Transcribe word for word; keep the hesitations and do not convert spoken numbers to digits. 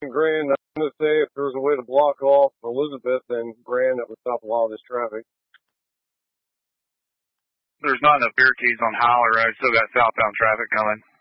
Grand, I'm going to say if there was a way to block off Elizabeth and Grand, that would stop a lot of this traffic. There's not enough barricades on Howler. I still got southbound traffic coming.